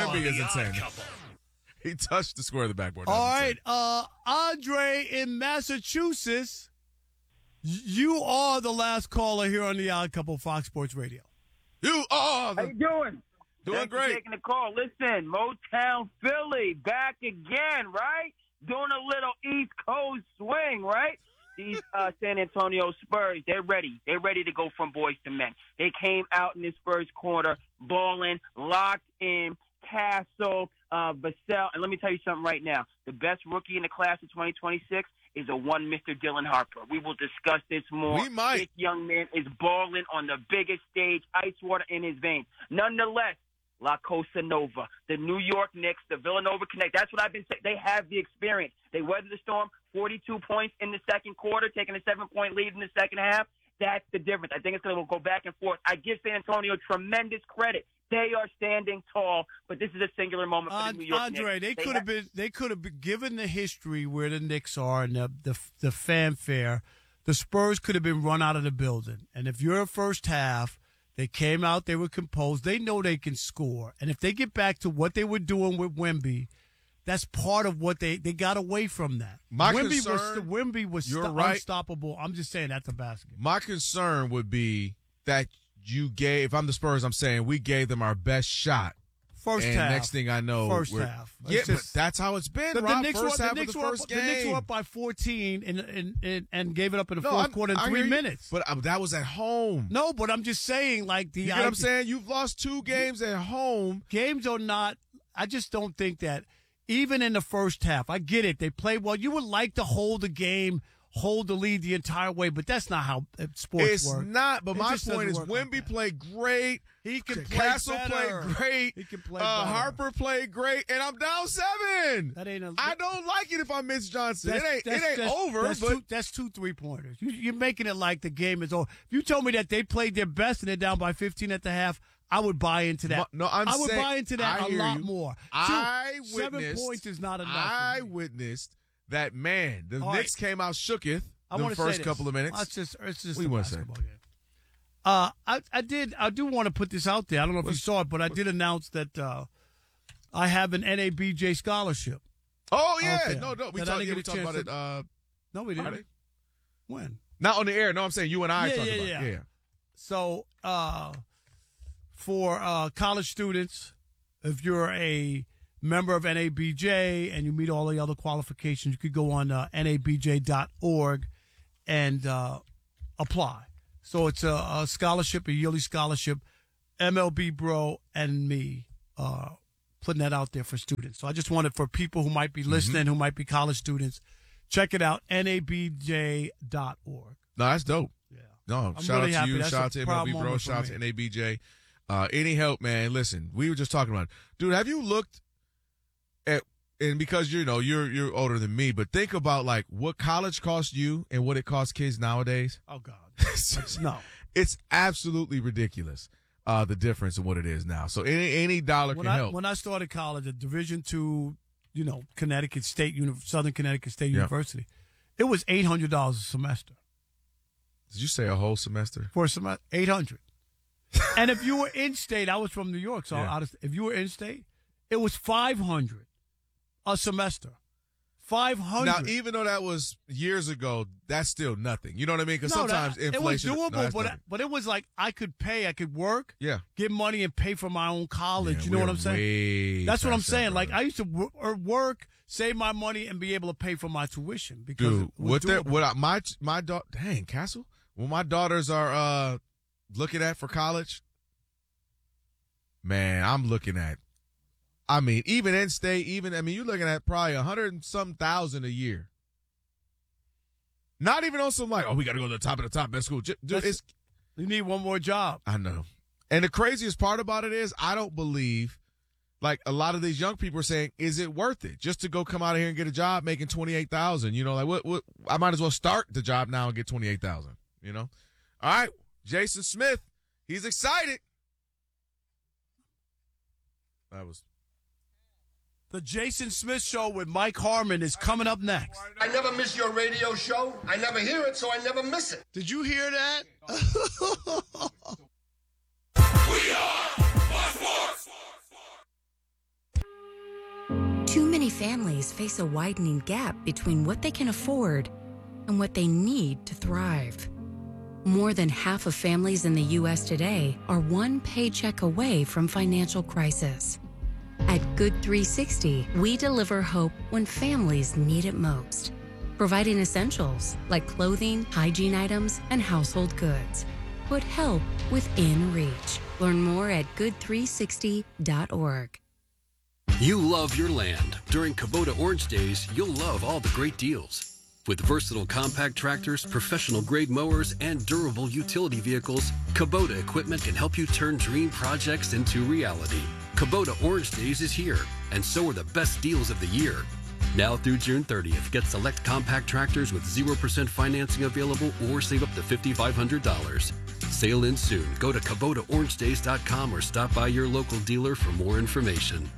Wemby is insane. He touched the square of the backboard. All right, Andre in Massachusetts, you are the last caller here on the Odd Couple Fox Sports Radio. You are. How you doing? Doing Thanks great. For taking the call. Listen, Motown Philly back again, right? Doing a little East Coast swing, right? These San Antonio Spurs, they're ready. They're ready to go from boys to men. They came out in this first quarter, balling, locked in, Castle, Vassell. And let me tell you something right now. The best rookie in the class of 2026 is a one Mr. Dylan Harper. We will discuss this more. We might. This young man is balling on the biggest stage, ice water in his veins. Nonetheless, La Cosa Nova, the New York Knicks, the Villanova Connect. That's what I've been saying. They have the experience. They weathered the storm, 42 points in the second quarter, taking a 7-point lead in the second half. That's the difference. I think it's going to go back and forth. I give San Antonio tremendous credit. They are standing tall, but this is a singular moment for the New York Andre, Knicks. they could have been given the history where the Knicks are and the fanfare. The Spurs could have been run out of the building. And if you're a first half, they came out, they were composed. They know they can score. And if they get back to what they were doing with Wemby, that's part of what they got away from that. Wemby was unstoppable. I'm just saying that's a basket. My concern would be that you gave, if I'm the Spurs, I'm saying we gave them our best shot. First half. Next thing I know, first half. Yeah, but that's how it's been, Rob. First half of the first game. The Knicks were up by 14 and gave it up in the fourth quarter in 3 minutes. But that was at home. No, but I'm just saying, like you know what I'm saying? You've lost 2 games at home. Games are not. I just don't think that even in the first half. I get it. They play well. You would like to hold the game, hold the lead the entire way, but that's not how sports work. It's not, but my point is Wemby played great. He can play Castle better. played great. He can play better. Harper played great, and I'm down 7. I don't like it if I miss Johnson. It ain't over. That's 2 3-pointers. You're making it like the game is over. If you told me that they played their best and they're down by 15 at the half, I would buy into that. I would buy into that a lot more. 7 points is not enough. I witnessed that, man. The Knicks came out shooketh the first couple of minutes. It's just a basketball game. I do want to put this out there. I don't know if you saw it, but I did announce that I have an NABJ scholarship. Oh yeah, no, we talked about it. No, we didn't. Friday? When? Not on the air. No, I'm saying you and I talked about it. Yeah. So for college students, if you're a member of NABJ and you meet all the other qualifications, you could go on nabj.org and apply. So it's a scholarship, a yearly scholarship. MLB Bro and me putting that out there for students. So I just wanted for people who might be listening, who might be college students, check it out, nabj.org. No, that's dope. Yeah. No, I'm shout really out to happy. you. That's Shout out to a proud MLB Bro. moment Shout out for to NABJ. Any help, man? Listen, we were just talking about it. Dude, have you looked at, and because you're older than me, but think about like what college costs you and what it costs kids nowadays. Oh God. No. It's absolutely ridiculous, the difference in what it is now. So any dollar can help. When I started college at Division II, Connecticut State, Southern Connecticut State University, it was $800 a semester. Did you say a whole semester? For a semester, $800. And if you were in state, I was from New York, so if you were in state, it was $500 a semester. $500. Now, even though that was years ago, that's still nothing. You know what I mean? Because sometimes inflation. It was doable, but it was like I could work, get money, and pay for my own college. You know what I'm saying? That's what I'm saying. Like I used to work, save my money, and be able to pay for my tuition. Because my daughter, dang Castle, when my daughters are looking at for college, man, I'm looking at. I mean, even in state, you're looking at probably 100,000 a year. Not even on some like, we got to go to the top of the top best school. You need one more job. I know. And the craziest part about it is I don't believe, like a lot of these young people are saying, is it worth it just to go come out of here and get a job making 28,000? Like what? I might as well start the job now and get 28,000. All right, Jason Smith, he's excited. That was. The Jason Smith Show with Mike Harmon is coming up next. I never miss your radio show. I never hear it, so I never miss it. Did you hear that? We are Fox Sports. families face a widening gap between what they can afford and what they need to thrive. More than half of families in the U.S. today are one paycheck away from financial crisis. At Good 360, we deliver hope when families need it most, providing essentials like clothing, hygiene items, and household goods. Put help within reach. Learn more at good360.org. You love your land. During Kubota Orange Days, you'll love all the great deals. With versatile compact tractors, professional-grade mowers, and durable utility vehicles, Kubota equipment can help you turn dream projects into reality. Kubota Orange Days is here, and so are the best deals of the year. Now through June 30th, get select compact tractors with 0% financing available or save up to $5,500. Sale ends soon. Go to KubotaOrangeDays.com or stop by your local dealer for more information.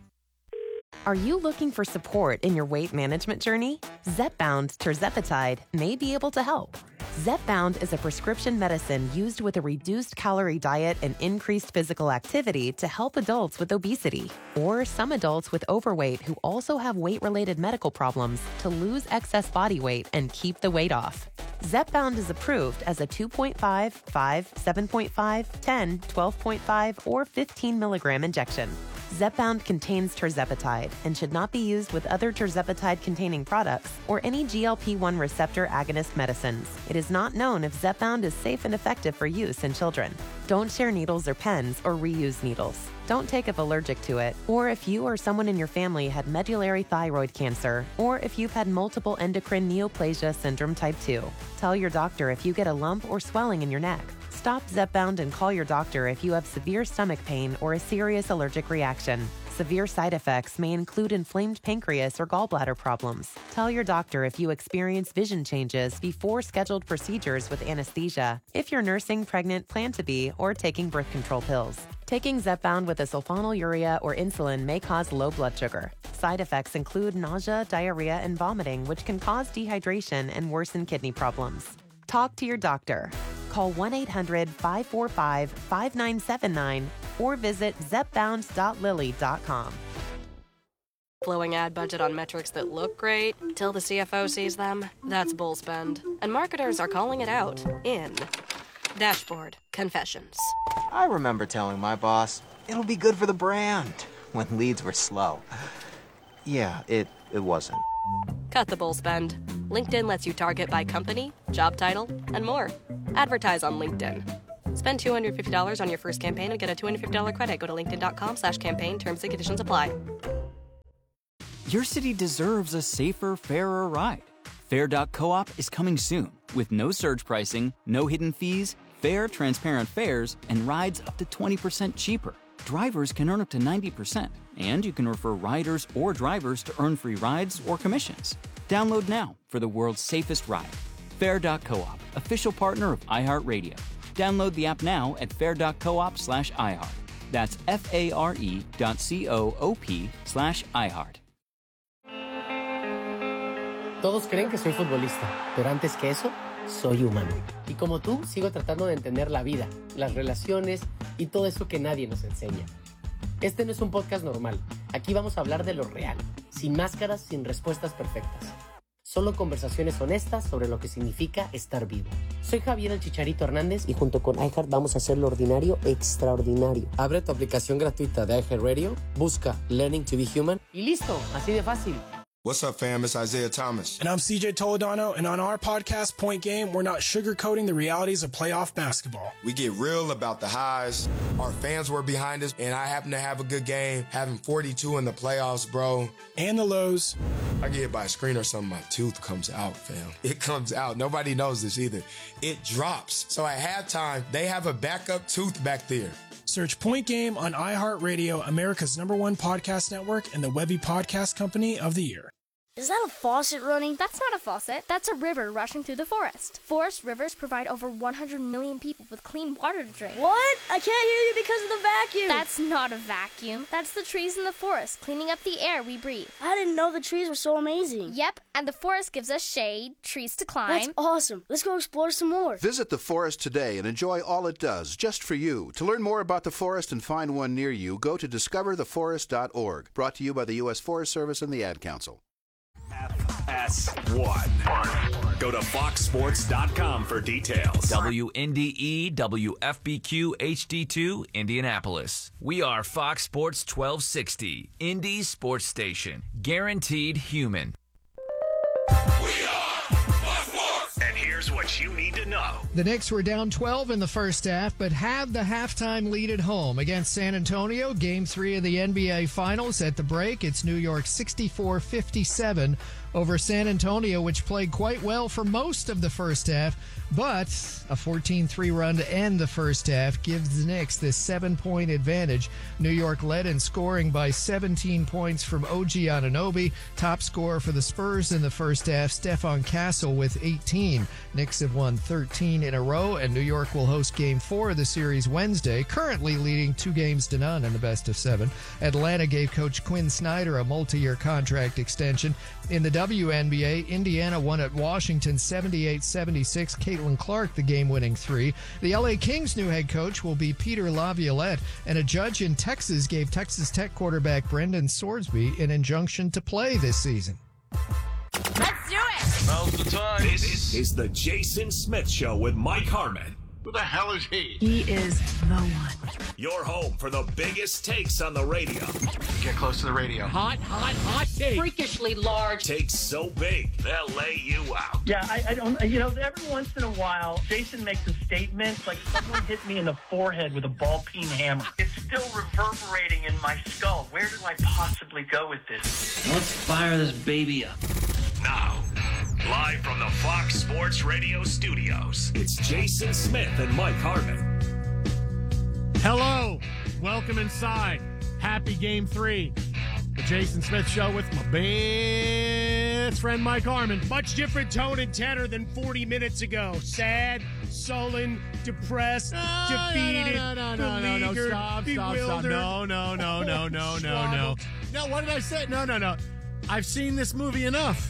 Are you looking for support in your weight management journey? Zepbound tirzepatide may be able to help. Zepbound is a prescription medicine used with a reduced calorie diet and increased physical activity to help adults with obesity or some adults with overweight who also have weight-related medical problems to lose excess body weight and keep the weight off. Zepbound is approved as a 2.5, 5, 7.5, 10, 12.5, or 15 milligram injection. Zepbound contains tirzepatide and should not be used with other tirzepatide-containing products or any GLP-1 receptor agonist medicines. It is not known if Zepbound is safe and effective for use in children. Don't share needles or pens or reuse needles. Don't take if allergic to it, or if you or someone in your family had medullary thyroid cancer, or if you've had multiple endocrine neoplasia syndrome type 2. Tell your doctor if you get a lump or swelling in your neck. Stop Zepbound and call your doctor if you have severe stomach pain or a serious allergic reaction. Severe side effects may include inflamed pancreas or gallbladder problems. Tell your doctor if you experience vision changes before scheduled procedures with anesthesia, if you're nursing, pregnant, plan to be, or taking birth control pills. Taking Zepbound with a sulfonylurea or insulin may cause low blood sugar. Side effects include nausea, diarrhea, and vomiting, which can cause dehydration and worsen kidney problems. Talk to your doctor. Call 1-800-545-5979 or visit zepbound.lilly.com. Blowing ad budget on metrics that look great till the CFO sees them? That's bull spend. And marketers are calling it out in Dashboard Confessions. I remember telling my boss, it'll be good for the brand, when leads were slow. Yeah, it wasn't. Cut the bull spend. LinkedIn lets you target by company, job title, and more. Advertise on LinkedIn. Spend $250 on your first campaign and get a $250 credit. Go to linkedin.com/campaign. Terms and conditions apply. Your city deserves a safer, fairer ride. Fair.coop is coming soon with no surge pricing, no hidden fees, fair, transparent fares, and rides up to 20% cheaper. Drivers can earn up to 90%, and you can refer riders or drivers to earn free rides or commissions. Download now for the world's safest ride. Fair.coop, official partner of iHeartRadio. Download the app now at fair.coop/iHeart. That's FARE.coop/iHeart. Todos creen que soy futbolista, pero antes que eso, soy humano. Y como tú, sigo tratando de entender la vida, las relaciones y todo eso que nadie nos enseña. Este no es un podcast normal. Aquí vamos a hablar de lo real, sin máscaras, sin respuestas perfectas. Solo conversaciones honestas sobre lo que significa estar vivo. Soy Javier el Chicharito Hernández y junto con iHeart vamos a hacer lo ordinario extraordinario. Abre tu aplicación gratuita de iHeartRadio, busca Learning to be Human y listo, así de fácil. What's up, fam? It's Isaiah Thomas. And I'm CJ Toledano, and on our podcast, Point Game, we're not sugarcoating the realities of playoff basketball. We get real about the highs. Our fans were behind us, and I happen to have a good game, having 42 in the playoffs, bro. And the lows. I get hit by a screen or something, my tooth comes out, fam. It comes out. Nobody knows this either. It drops. So at halftime, they have a backup tooth back there. Search Point Game on iHeartRadio, America's #1 podcast network, and the Webby Podcast Company of the Year. Is that a faucet running? That's not a faucet. That's a river rushing through the forest. Forest rivers provide over 100 million people with clean water to drink. What? I can't hear you because of the vacuum. That's not a vacuum. That's the trees in the forest cleaning up the air we breathe. I didn't know the trees were so amazing. Yep, and the forest gives us shade, trees to climb. That's awesome. Let's go explore some more. Visit the forest today and enjoy all it does, just for you. To learn more about the forest and find one near you, go to discovertheforest.org. Brought to you by the U.S. Forest Service and the Ad Council. FS1. Go to foxsports.com for details. WNDE, WFBQ, HD2, Indianapolis. We are Fox Sports 1260, Indy's sports station. Guaranteed human. And here's what you need to know. The Knicks were down 12 in the first half, but had the halftime lead at home against San Antonio. Game 3 of the NBA Finals. At the break, it's New York 64-57 over San Antonio, which played quite well for most of the first half, but a 14-3 run to end the first half gives the Knicks this 7-point advantage. New York led in scoring by 17 points from OG Anunoby. Top scorer for the Spurs in the first half, Stephon Castle with 18. Knicks have won 13 in a row, and New York will host Game 4 of the series Wednesday, currently leading 2-0 in the best of 7. Atlanta gave Coach Quinn Snyder a multi-year contract extension. In the WNBA, Indiana won at Washington 78-76. Caitlin Clark, the game-winning 3. The LA Kings' new head coach will be Peter Laviolette, and a judge in Texas gave Texas Tech quarterback Brendan Sorsby an injunction to play this season. Let's do it! Now's the time. This is the Jason Smith Show with Mike Harmon. Who the hell is he? He is the one. Your home for the biggest takes on the radio. Get close to the radio. Hot take. Freakishly large. Takes so big, they'll lay you out. Yeah, I don't, every once in a while, Jason makes a statement like someone hit me in the forehead with a ball-peen hammer. It's still reverberating in my skull. Where do I possibly go with this? Let's fire this baby up. Now, live from the Fox Sports Radio studios, it's Jason Smith and Mike Harmon. Hello. Welcome inside. Happy Game 3. The Jason Smith Show with my best friend Mike Harmon. Much different tone and tenor than 40 minutes ago. Sad, sullen, depressed, defeated, beleaguered, bewildered. No. No, what did I say? No. I've seen this movie enough.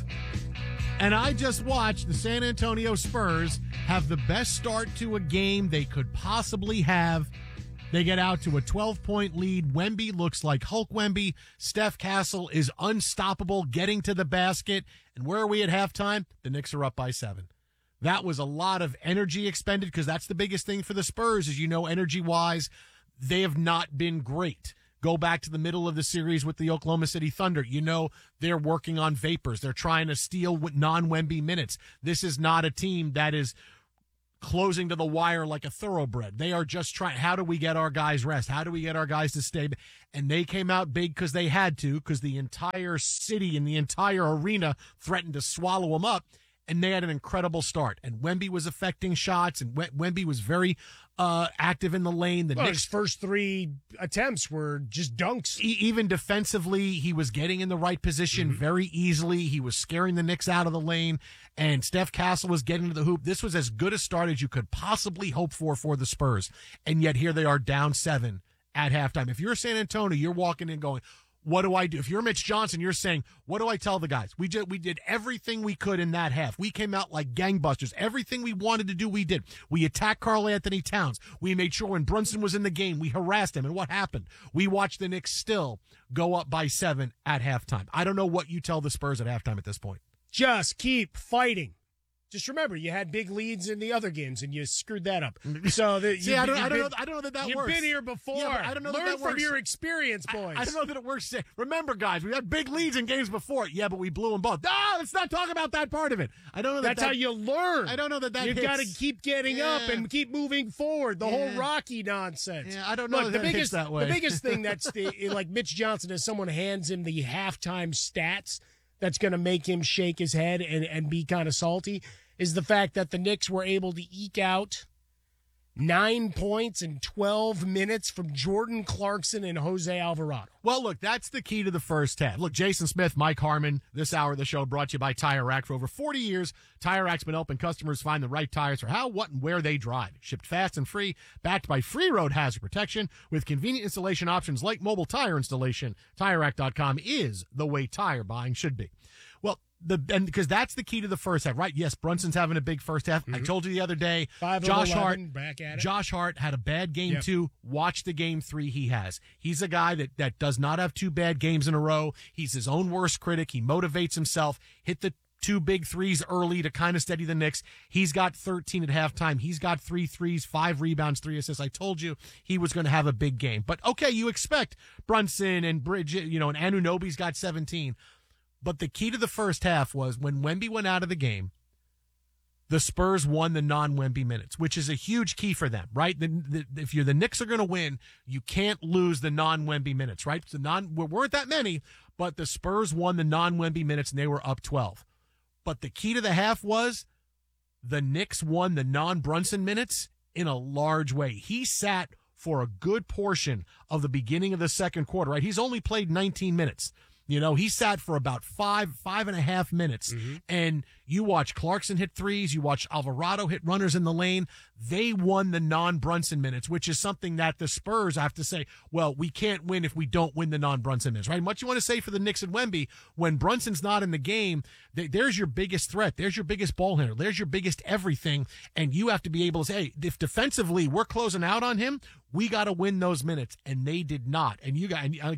And I just watched the San Antonio Spurs have the best start to a game they could possibly have. They get out to a 12-point lead. Wemby looks like Hulk Wemby. Steph Castle is unstoppable, getting to the basket. And where are we at halftime? The Knicks are up by 7. That was a lot of energy expended, because that's the biggest thing for the Spurs, is, energy-wise, they have not been great. Go back to the middle of the series with the Oklahoma City Thunder. They're working on vapors. They're trying to steal non-Wemby minutes. This is not a team that is closing to the wire like a thoroughbred. They are just trying, how do we get our guys rest? How do we get our guys to stay? And they came out big because they had to, because the entire city and the entire arena threatened to swallow them up. And they had an incredible start. And Wemby was affecting shots, and Wemby was very active in the lane. His first 3 attempts were just dunks. Even defensively, he was getting in the right position very easily. He was scaring the Knicks out of the lane, and Steph Castle was getting to the hoop. This was as good a start as you could possibly hope for the Spurs. And yet here they are down 7 at halftime. If you're San Antonio, you're walking in going, what do I do? If you're Mitch Johnson, you're saying, what do I tell the guys? We did everything we could in that half. We came out like gangbusters. Everything we wanted to do, we did. We attacked Karl Anthony Towns. We made sure when Brunson was in the game, we harassed him. And what happened? We watched the Knicks still go up by 7 at halftime. I don't know what you tell the Spurs at halftime at this point. Just keep fighting. Just remember, you had big leads in the other games, and you screwed that up. So I don't know that works. You've been here before. Yeah, I don't know Learn that from works. your experience, boys. I don't know that it works. Remember, guys, we had big leads in games before. Yeah, but we blew them both. Let's not talk about that part of it. I don't know That's how you learn. I don't know that You've got to keep getting up and keep moving forward. The whole Rocky nonsense. Yeah, I don't know that hits that way. The biggest thing that's like Mitch Johnson, as someone hands him the halftime stats that's going to make him shake his head and be kind of salty, is the fact that the Knicks were able to eke out 9 points in 12 minutes from Jordan Clarkson and Jose Alvarado. Well, look, that's the key to the first half. Look, Jason Smith, Mike Harmon, this hour of the show brought to you by Tire Rack. For over 40 years, Tire Rack's been helping customers find the right tires for how, what, and where they drive. Shipped fast and free, backed by free road hazard protection with convenient installation options like mobile tire installation. TireRack.com is the way tire buying should be. Well, because that's the key to the first half, right? Yes, Brunson's having a big first half. I told you the other day, 5 of Josh 11, Hart, back at it. Josh Hart had a bad game 2. Watch the game 3 he has. He's a guy that does not have 2 bad games in a row. He's his own worst critic. He motivates himself. Hit the 2 big threes early to kind of steady the Knicks. He's got 13 at halftime. He's got 3 threes, 5 rebounds, 3 assists. I told you he was going to have a big game. But okay, you expect Brunson and Bridget, and Anunoby's got 17. But the key to the first half was when Wemby went out of the game, the Spurs won the non-Wemby minutes, which is a huge key for them, right? If the Knicks are going to win, you can't lose the non-Wemby minutes, right? Weren't that many, but the Spurs won the non-Wemby minutes and they were up 12. But the key to the half was the Knicks won the non-Brunson minutes in a large way. He sat for a good portion of the beginning of the second quarter, right? He's only played 19 minutes. He sat for about 5.5 minutes, and you watch Clarkson hit threes, you watch Alvarado hit runners in the lane. They won the non-Brunson minutes, which is something that the Spurs have to say, well, we can't win if we don't win the non-Brunson minutes, right? What you want to say for the Knicks and Wemby, when Brunson's not in the game, there's your biggest threat. There's your biggest ball handler. There's your biggest everything, and you have to be able to say, hey, if defensively we're closing out on him, we got to win those minutes, and they did not. And what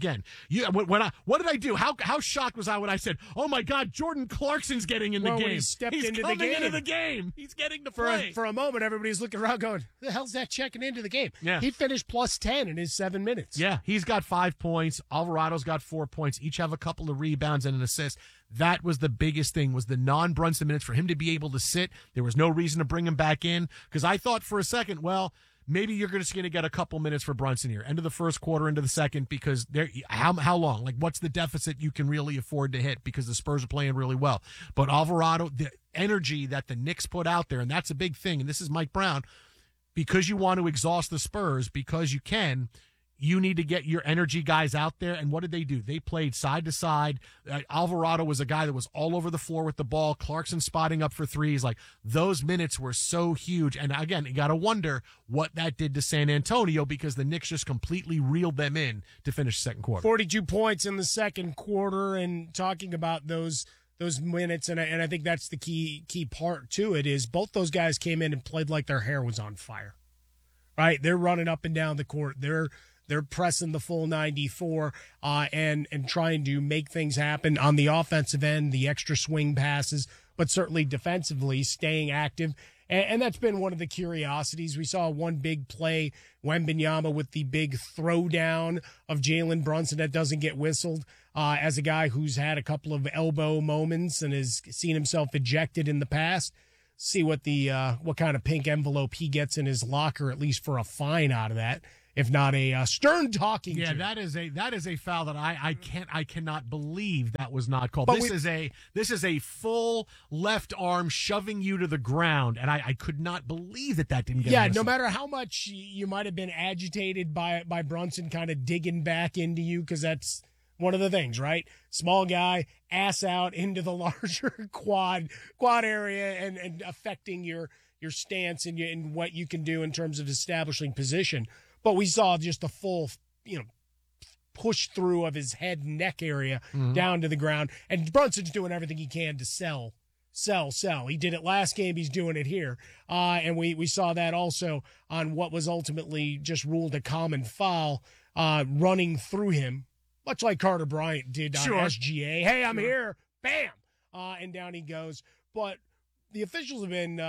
did I do? How shocked was I when I said, "Oh my God, Jordan Clarkson's getting in the game"? He's coming into the game. He's getting to play. For a moment, everybody's looking around, going, "The hell's that checking into the game?" Yeah. He finished plus 10 in his 7 minutes. Yeah, he's got 5 points. Alvarado's got 4 points. Each have a couple of rebounds and an assist. That was the biggest thing, was the non-Brunson minutes for him to be able to sit. There was no reason to bring him back in, because I thought for a second, well, maybe you're just going to get a couple minutes for Brunson here, end of the first quarter, into the second, because how long? Like, what's the deficit you can really afford to hit, because the Spurs are playing really well. But Alvarado, the energy that the Knicks put out there, and that's a big thing, and this is Mike Brown, because you want to exhaust the Spurs, because you can, you need to get your energy guys out there. And what did they do? They played side to side. Alvarado was a guy that was all over the floor with the ball. Clarkson spotting up for threes. Like, those minutes were so huge. And again, you got to wonder what that did to San Antonio, because the Knicks just completely reeled them in to finish the second quarter. 42 points in the second quarter, and talking about those minutes, and I think that's the key part to it, is both those guys came in and played like their hair was on fire. Right? They're running up and down the court. They're pressing the full 94 and trying to make things happen on the offensive end, the extra swing passes, but certainly defensively staying active. And that's been one of the curiosities. We saw one big play, Wembanyama with the big throwdown of Jalen Brunson that doesn't get whistled, as a guy who's had a couple of elbow moments and has seen himself ejected in the past. See what kind of pink envelope he gets in his locker, at least for a fine out of that, if not a stern talking. Yeah, to. that is a foul that I cannot believe that was not called. This is a full left arm shoving you to the ground, and I could not believe that didn't get. Yeah, no matter how much you might have been agitated by Brunson kind of digging back into you, because that's one of the things, right? Small guy, ass out into the larger quad area, and affecting your stance and what you can do in terms of establishing position. But we saw just the full, push through of his head and neck area down to the ground. And Brunson's doing everything he can to sell. He did it last game. He's doing it here. And we saw that also on what was ultimately just ruled a common foul, running through him, much like Carter Bryant did on SGA. Hey, I'm here. Bam. And down he goes. But the officials have been,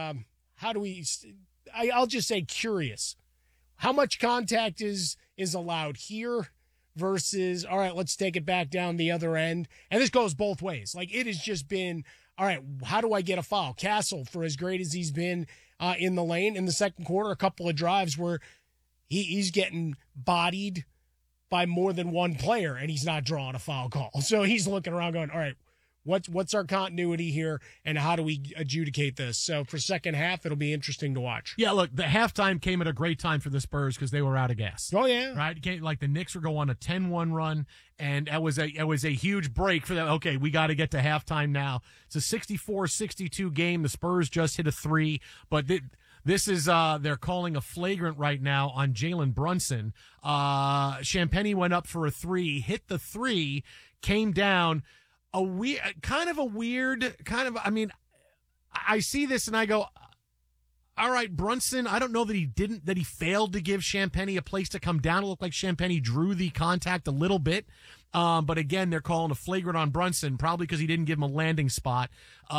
I'll just say curious. How much contact is allowed here versus, all right, let's take it back down the other end. And this goes both ways. Like, it has just been, all right, how do I get a foul? Castle, for as great as he's been in the lane in the second quarter, a couple of drives where he's getting bodied by more than one player, and he's not drawing a foul call. So he's looking around going, all right, What's our continuity here, and how do we adjudicate this? So for second half, it'll be interesting to watch. Yeah, look, the halftime came at a great time for the Spurs because they were out of gas. Oh, yeah. Right? Like the Knicks were going on a 10-1 run, and it was a huge break for them. Okay, we got to get to halftime now. It's a 64-62 game. The Spurs just hit a 3, but this is they're calling a flagrant right now on Jalen Brunson. Champagnie went up for a 3, hit the 3, came down. I see this and I go, all right, Brunson, I don't know that he failed to give Champagnie a place to come down. It looked like Champagnie drew the contact a little bit. But again, they're calling a flagrant on Brunson, probably because he didn't give him a landing spot.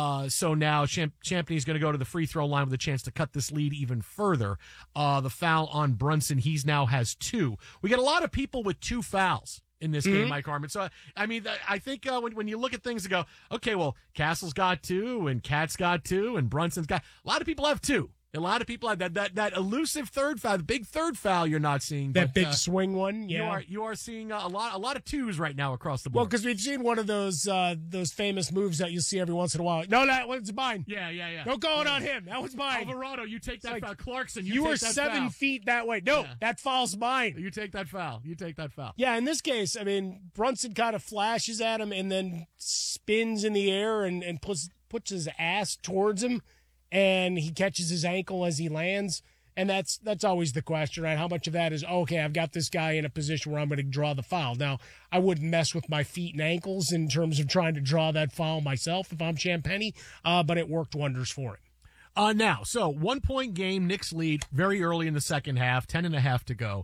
So now Champagnie's going to go to the free throw line with a chance to cut this lead even further. The foul on Brunson, he's now has 2. We get a lot of people with 2 fouls in this game, Mike Harmon. So, I mean, I think when you look at things and go, okay, well, Castle's got 2 and Cat's got 2 and Brunson's got, a lot of people have 2. A lot of people have that elusive third foul, the big third foul you're not seeing. That big swing one, yeah. You are seeing a lot of 2s right now across the board. Well, because we've seen one of those famous moves that you see every once in a while. No, that one's mine. Yeah. Don't go on him. That was mine. Alvarado, you take that foul. Clarkson, you were take that 7 foul. feet that way. No, that foul's mine. You take that foul. Yeah, in this case, I mean, Brunson kind of flashes at him and then spins in the air and puts his ass towards him. And he catches his ankle as he lands. And that's always the question, right? How much of that is, okay, I've got this guy in a position where I'm going to draw the foul. Now, I wouldn't mess with my feet and ankles in terms of trying to draw that foul myself if I'm Champagnie, but it worked wonders for him. Now, so 1-point game, Knicks lead very early in the second half, 10.5 to go.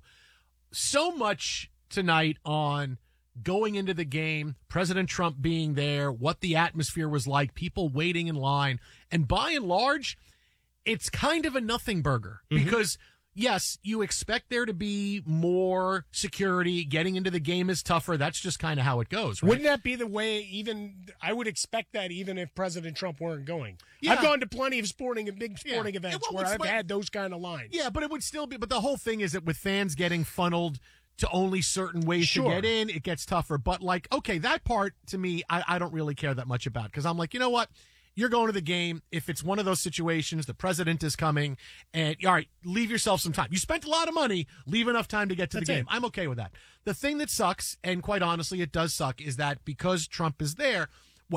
So much tonight on going into the game, President Trump being there, what the atmosphere was like, people waiting in line. And by and large, it's kind of a nothing burger because, yes, you expect there to be more security. Getting into the game is tougher. That's just kind of how it goes, right? Wouldn't that be the way I would expect that even if President Trump weren't going? Yeah. I've gone to plenty of big sporting events where I've had those kind of lines. Yeah, but it would still be, but the whole thing is that with fans getting funneled to only certain ways to get in, it gets tougher. But like, okay, that part to me, I don't really care that much about because I'm like, you know what? You're going to the game. If it's one of those situations, the president is coming, and all right, leave yourself some time. You spent a lot of money, leave enough time to get to the game. I'm okay with that. The thing that sucks, and quite honestly, it does suck, is that because Trump is there,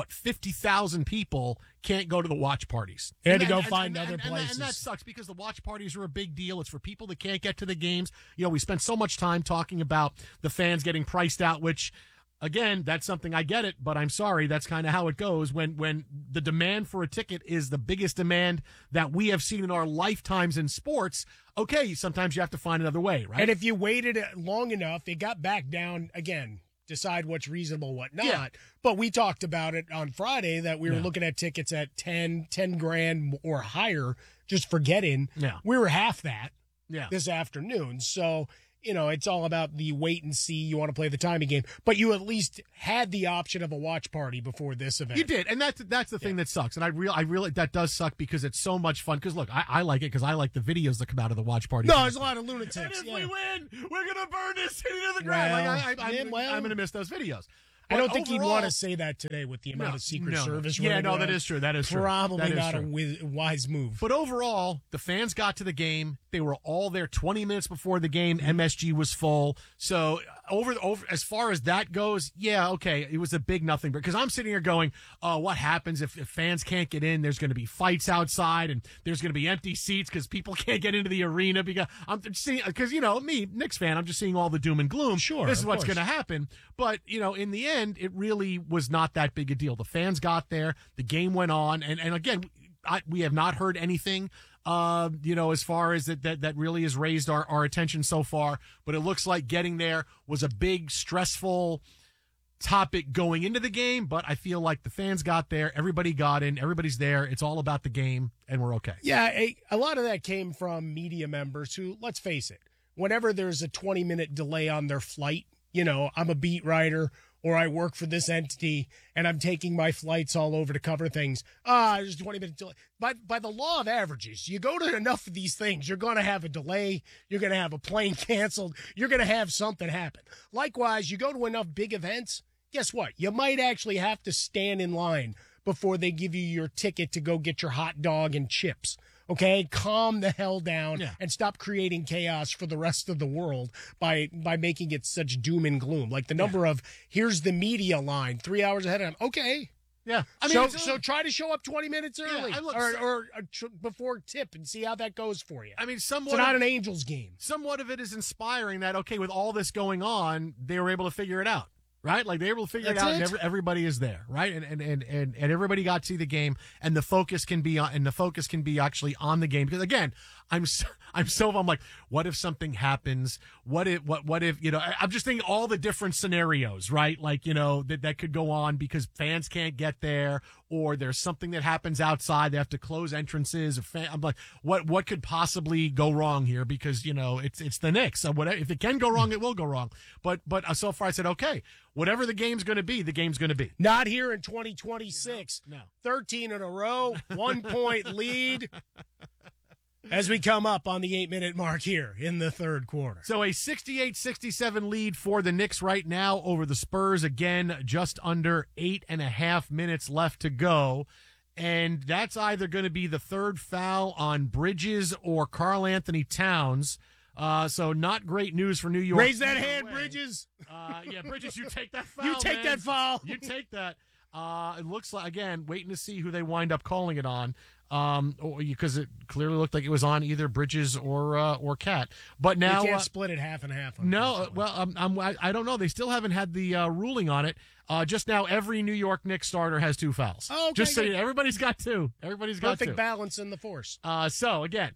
50,000 people can't go to the watch parties. They had to go find other places. And that sucks because the watch parties are a big deal. It's for people that can't get to the games. You know, we spent so much time talking about the fans getting priced out, which, again, that's something I get it, but I'm sorry, that's kind of how it goes when the demand for a ticket is the biggest demand that we have seen in our lifetimes in sports. Okay, sometimes you have to find another way, right? And if you waited long enough, it got back down again. Decide what's reasonable, what not. Yeah. But we talked about it on Friday that we were looking at tickets at 10 grand or higher just for getting. Yeah. We were half that this afternoon. So, you know, it's all about the wait and see. You want to play the timing game, but you at least had the option of a watch party before this event. You did, and that's the thing that sucks. And I really that does suck because it's so much fun. Because look, I like it because I like the videos that come out of the watch party. No, there's a lot of lunatics. And if we win, we're gonna burn this city to the ground. Well, I'm gonna miss those videos. I don't think he'd want to say that today with the amount of Secret Service. Yeah, no, that is true. That is true. Probably not a wise move. But overall, the fans got to the game. They were all there 20 minutes before the game. MSG was full. So over as far as that goes, yeah, okay, it was a big nothing. Because I'm sitting here going, what happens if fans can't get in? There's going to be fights outside, and there's going to be empty seats because people can't get into the arena. Because you know me, Knicks fan, I'm just seeing all the doom and gloom. Sure, this is what's going to happen. But you know, in the end, it really was not that big a deal. The fans got there, the game went on, and again, we have not heard anything. You know, as far as that really has raised our attention so far, but it looks like getting there was a big, stressful topic going into the game, but I feel like the fans got there, everybody got in, everybody's there, it's all about the game, and we're okay. Yeah, a lot of that came from media members who, let's face it, whenever there's a 20-minute delay on their flight, you know, I'm a beat writer, or I work for this entity, and I'm taking my flights all over to cover things. There's a 20-minute delay. By the law of averages, you go to enough of these things, you're going to have a delay, you're going to have a plane canceled, you're going to have something happen. Likewise, you go to enough big events, guess what? You might actually have to stand in line before they give you your ticket to go get your hot dog and chips. Okay, calm the hell down and stop creating chaos for the rest of the world by making it such doom and gloom. Like the number of, here's the media line 3 hours ahead of time. Okay. Yeah. I mean, so try to show up 20 minutes early or before tip and see how that goes for you. I mean, it's not an Angels game. Somewhat of it is inspiring that, okay, with all this going on, they were able to figure it out. Right? Like they were able to figure it out and everybody is there, right? And everybody got to see the game and the focus can be actually on the game. Because again, I'm like, what if something happens? What if, I'm just thinking all the different scenarios, right? Like, that could go on because fans can't get there or there's something that happens outside. They have to close entrances. I'm like, what could possibly go wrong here? Because, it's the Knicks. So whatever, if it can go wrong, it will go wrong. But so far I said, okay, whatever the game's going to be, the game's going to be. Not here in 2026. No. 13 in a row, 1 point lead. As we come up on the 8-minute mark here in the third quarter. So a 68-67 lead for the Knicks right now over the Spurs. Again, just under 8.5 minutes left to go. And that's either going to be the third foul on Bridges or Karl Anthony Towns. So not great news for New York. Raise that hand, Bridges. Bridges, you take that foul. You take that foul. You take that. It looks like, again, waiting to see who they wind up calling it on. Because it clearly looked like it was on either Bridges or Cat. But now you can't split it half and half. No, well, I don't know. They still haven't had the ruling on it. Just now, every New York Knicks starter has 2 fouls. Oh, okay, just so everybody's got 2. Everybody's got 2. Perfect balance in the force. So again,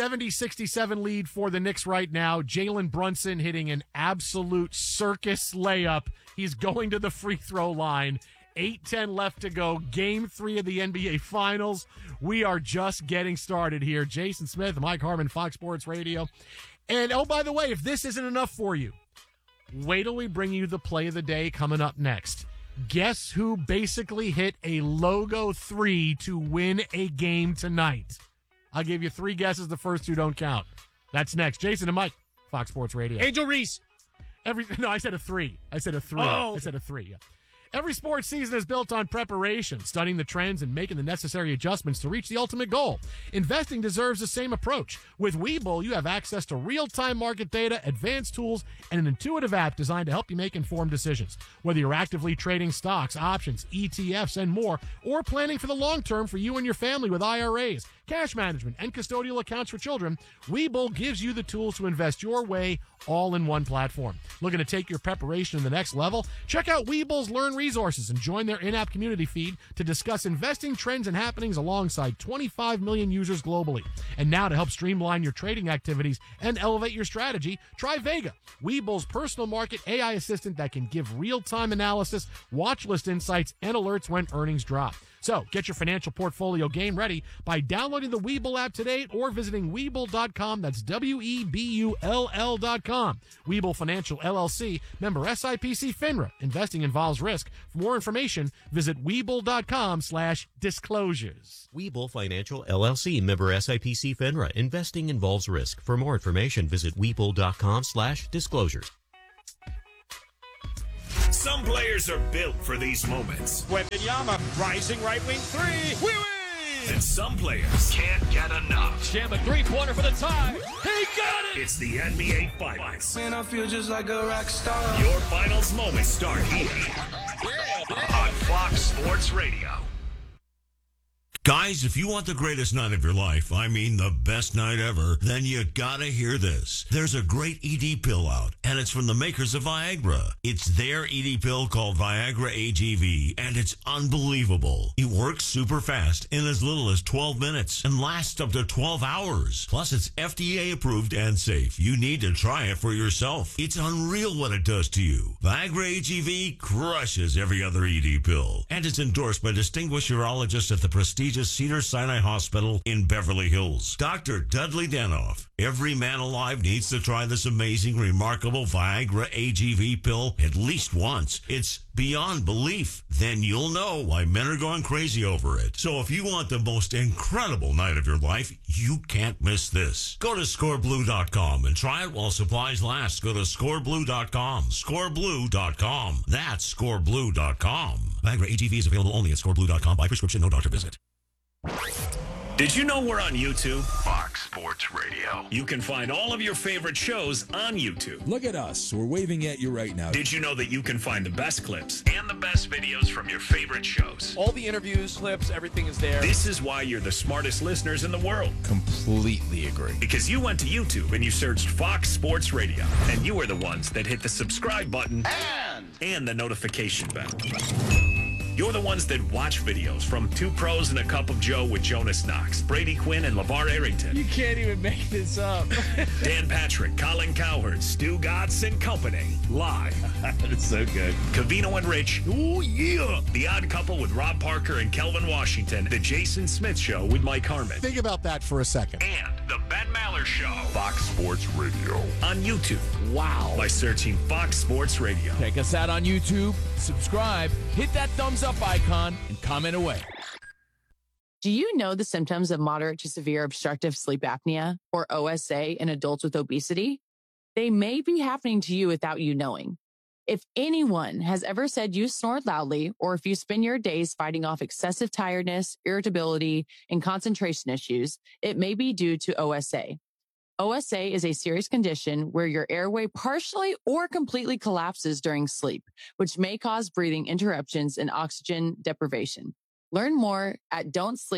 70-67 lead for the Knicks right now. Jalen Brunson hitting an absolute circus layup. He's going to the free throw line. 8:10 left to go. Game 3 of the NBA Finals. We are just getting started here. Jason Smith, Mike Harmon, Fox Sports Radio. And, oh, by the way, if this isn't enough for you, wait till we bring you the play of the day coming up next. Guess who basically hit a logo 3 to win a game tonight? I'll give you 3 guesses. The first 2 don't count. That's next. Jason and Mike, Fox Sports Radio. Angel Reese. No, I said a 3. I said a 3. Oh. I said a 3, yeah. Every sports season is built on preparation, studying the trends and making the necessary adjustments to reach the ultimate goal. Investing deserves the same approach. With Webull, you have access to real-time market data, advanced tools, and an intuitive app designed to help you make informed decisions. Whether you're actively trading stocks, options, ETFs, and more, or planning for the long term for you and your family with IRAs, cash management, and custodial accounts for children, Webull gives you the tools to invest your way all in one platform. Looking to take your preparation to the next level? Check out Webull's Learn Resources and join their in-app community feed to discuss investing trends and happenings alongside 25 million users globally. And now to help streamline your trading activities and elevate your strategy, try Vega, Webull's personal market AI assistant that can give real-time analysis, watch list insights, and alerts when earnings drop. So get your financial portfolio game ready by downloading the Webull app today or visiting Webull.com. That's WEBULL.com. Webull Financial LLC, member SIPC FINRA. Investing involves risk. For more information, visit Webull.com/disclosures. Webull Financial LLC, member SIPC FINRA. Investing involves risk. For more information, visit Webull.com/disclosures. Some players are built for these moments. Wembanyama, rising right wing 3. We win! And some players can't get enough. Jam a 3-pointer for the tie. He got it! It's the NBA Finals. Man, I feel just like a rock star. Your finals moments start here on Fox Sports Radio. Guys, if you want the greatest night of your life, I mean the best night ever, then you gotta hear this. There's a great ED pill out, and it's from the makers of Viagra. It's their ED pill called Viagra AGV, and it's unbelievable. It works super fast in as little as 12 minutes and lasts up to 12 hours. Plus, it's FDA approved and safe. You need to try it for yourself. It's unreal what it does to you. Viagra AGV crushes every other ED pill, and it's endorsed by distinguished urologists at the prestigious prestigious Cedars-Sinai Hospital in Beverly Hills. Dr. Dudley Danoff. Every man alive needs to try this amazing, remarkable Viagra AGV pill at least once. It's beyond belief. Then you'll know why men are going crazy over it. So if you want the most incredible night of your life, you can't miss this. Go to scoreblue.com and try it while supplies last. Go to scoreblue.com. Scoreblue.com. That's scoreblue.com. Viagra AGV is available only at scoreblue.com by prescription, no doctor visit. Did you know we're on YouTube? Fox Sports Radio. You can find all of your favorite shows on YouTube. Look at us. We're waving at you right now. Did you know that you can find the best clips and the best videos from your favorite shows? All the interviews, clips, everything is there. This is why you're the smartest listeners in the world. Completely agree. Because you went to YouTube and you searched Fox Sports Radio, and you were the ones that hit the subscribe button and the notification bell. You're the ones that watch videos from Two Pros and a Cup of Joe with Jonas Knox, Brady Quinn, and LeVar Arrington. You can't even make this up. Dan Patrick, Colin Cowherd, Stu Gatz and Company. Live. It's so good. Covino and Rich. Oh, yeah. The Odd Couple with Rob Parker and Kelvin Washington. The Jason Smith Show with Mike Harmon. Think about that for a second. And The Ben Maller Show. Fox Sports Radio. On YouTube. Wow. By searching Fox Sports Radio. Check us out on YouTube. Subscribe. Hit that thumbs up icon and comment away. Do you know the symptoms of moderate to severe obstructive sleep apnea, or OSA, in adults with obesity? They may be happening to you without you knowing. If anyone has ever said you snore loudly, or if you spend your days fighting off excessive tiredness, irritability, and concentration issues, it may be due to OSA. OSA is a serious condition where your airway partially or completely collapses during sleep, which may cause breathing interruptions and oxygen deprivation. Learn more at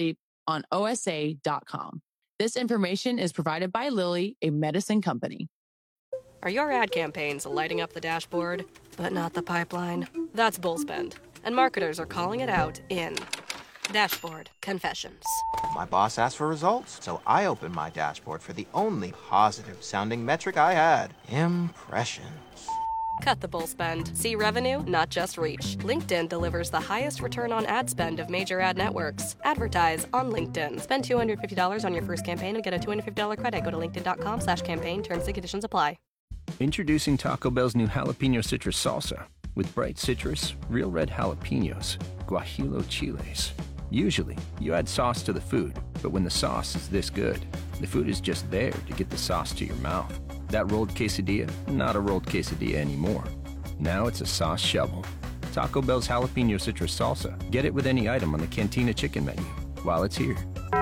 don'tsleeponosa.com. This information is provided by Lilly, a medicine company. Are your ad campaigns lighting up the dashboard, but not the pipeline? That's bullspend, and marketers are calling it out in Dashboard Confessions. My boss asked for results, so I opened my dashboard for the only positive-sounding metric I had: impressions. Cut the bull spend. See revenue, not just reach. LinkedIn delivers the highest return on ad spend of major ad networks. Advertise on LinkedIn. Spend $250 on your first campaign and get a $250 credit. Go to linkedin.com/campaign. Terms and conditions apply. Introducing Taco Bell's new jalapeno citrus salsa. With bright citrus, real red jalapenos, guajillo chiles. Usually, you add sauce to the food, but when the sauce is this good, the food is just there to get the sauce to your mouth. That rolled quesadilla, not a rolled quesadilla anymore. Now it's a sauce shovel. Taco Bell's jalapeno citrus salsa. Get it with any item on the Cantina chicken menu while it's here.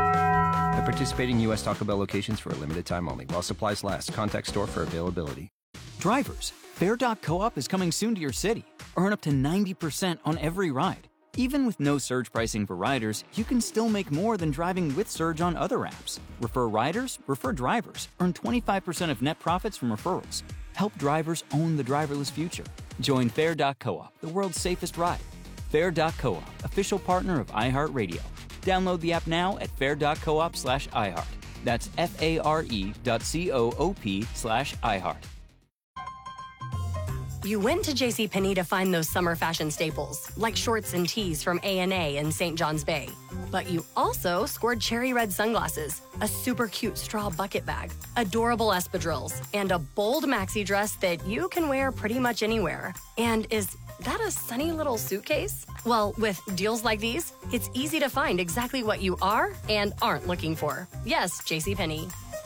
At participating U.S. Taco Bell locations for a limited time only. While supplies last. Contact store for availability. Drivers, Fair.coop is coming soon to your city. Earn up to 90% on every ride. Even with no surge pricing for riders, you can still make more than driving with Surge on other apps. Refer riders, refer drivers. Earn 25% of net profits from referrals. Help drivers own the driverless future. Join Fair.coop, the world's safest ride. Fair.coop, official partner of iHeartRadio. Download the app now at fair.coop/iHeart. That's FARE.coop/iHeart. You went to JCPenney to find those summer fashion staples, like shorts and tees from A&A and St. John's Bay. But you also scored cherry red sunglasses, a super cute straw bucket bag, adorable espadrilles, and a bold maxi dress that you can wear pretty much anywhere. And is that a sunny little suitcase? Well, with deals like these, it's easy to find exactly what you are and aren't looking for. Yes, JCPenney.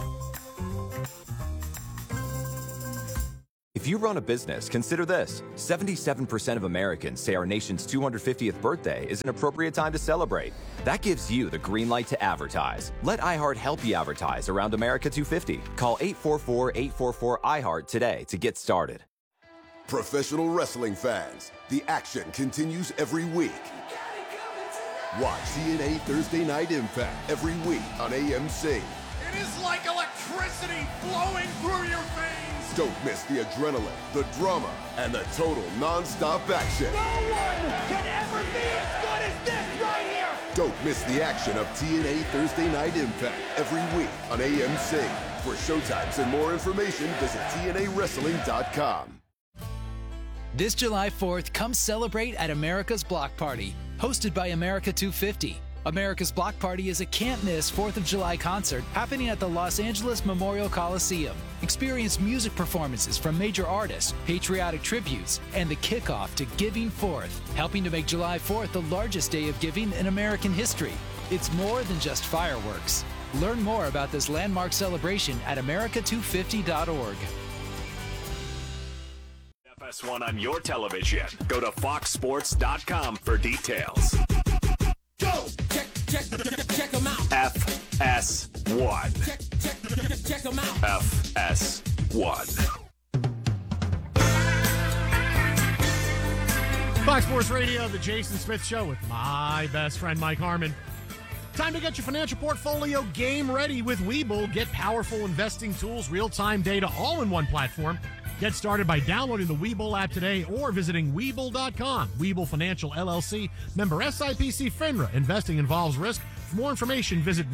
If you run a business, consider this. 77% of Americans say our nation's 250th birthday is an appropriate time to celebrate. That gives you the green light to advertise. Let iHeart help you advertise around America 250. Call 844-844-iHeart today to get started. Professional wrestling fans, the action continues every week. Watch TNA Thursday Night Impact every week on AMC. It is like electricity flowing through your veins. Don't miss the adrenaline, the drama, and the total non-stop action. No one can ever be as good as this right here. Don't miss the action of TNA Thursday Night Impact every week on AMC. For showtimes and more information, visit TNAWrestling.com. This July 4th, come celebrate at America's Block Party, hosted by America 250. America's Block Party is a can't-miss 4th of July concert happening at the Los Angeles Memorial Coliseum. Experience music performances from major artists, patriotic tributes, and the kickoff to Giving Fourth, helping to make July 4th the largest day of giving in American history. It's more than just fireworks. Learn more about this landmark celebration at america250.org. FS1 on your television. Go to foxsports.com for details. Go! Check them out. FS1. Check them out. FS1. Fox Sports Radio, the Jason Smith Show with my best friend Mike Harmon. Time to get your financial portfolio game ready with Webull. Get powerful investing tools, real-time data, all in one platform. Get started by downloading the Webull app today or visiting Webull.com. Webull Financial LLC, member SIPC FINRA. Investing involves risk. For more information, visit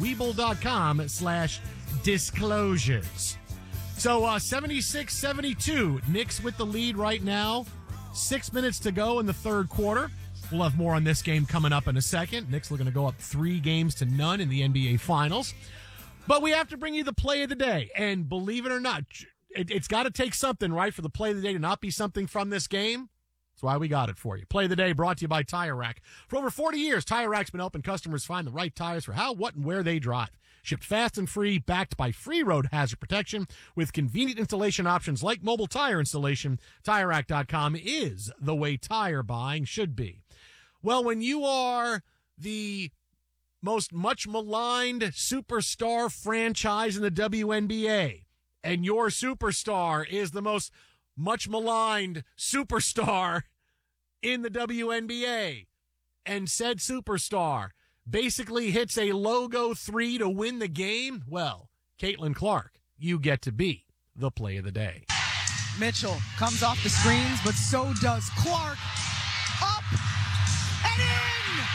Webull.com/disclosures. So 76-72, Knicks with the lead right now. 6 minutes to go in the third quarter. We'll have more on this game coming up in a second. Knicks looking to go up 3-0 in the NBA Finals. But we have to bring you the play of the day. And believe it or not, it's got to take something, right, for the play of the day to not be something from this game. That's why we got it for you. Play of the day brought to you by Tire Rack. For over 40 years, Tire Rack's been helping customers find the right tires for how, what, and where they drive. Shipped fast and free, backed by free road hazard protection with convenient installation options like mobile tire installation. TireRack.com is the way tire buying should be. Well, when you are the most much maligned superstar franchise in the WNBA, and your superstar is the most much maligned superstar in the WNBA, and said superstar basically hits a logo 3 to win the game, well, Caitlin Clark, you get to be the play of the day. Mitchell comes off the screens, but so does Clark. Up and in!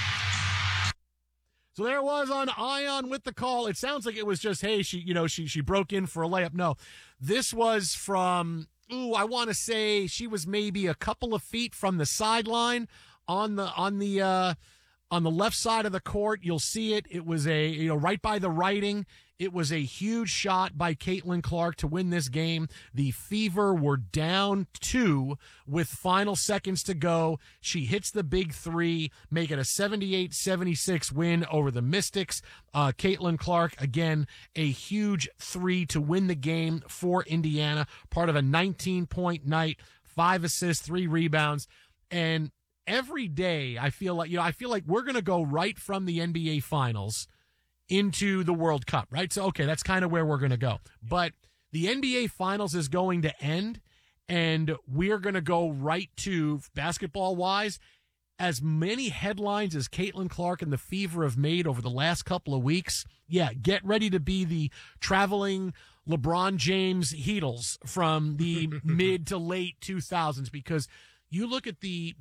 So there it was on Ion with the call. It sounds like it was just, hey, she broke in for a layup. No, this was from, I want to say she was maybe a couple of feet from the sideline on the left side of the court. You'll see it. It was right by the writing. It was a huge shot by Caitlin Clark to win this game. The Fever were down 2 with final seconds to go. She hits the big 3, make it a 78-76 win over the Mystics. Caitlin Clark, again, a huge 3 to win the game for Indiana. Part of a 19-point night, 5 assists, 3 rebounds. And every day I feel like we're going to go right from the NBA Finals into the World Cup, right? So, okay, that's kind of where we're going to go. But the NBA Finals is going to end, and we're going to go right to, basketball-wise, as many headlines as Caitlin Clark and the Fever have made over the last couple of weeks. Yeah, get ready to be the traveling LeBron James Heatles from the mid to late 2000s, because you look at the